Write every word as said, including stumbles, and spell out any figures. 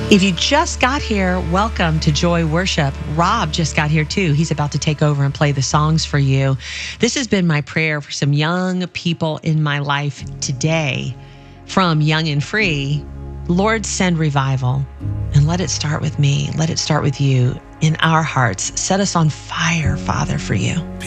If you just got here, welcome to Joy Worship. Rob just got here too. He's about to take over and play the songs for you. This has been my prayer for some young people in my life today. From Young and Free, Lord, send revival. And let it start with me. Let it start with you in our hearts. Set us on fire, Father, for you.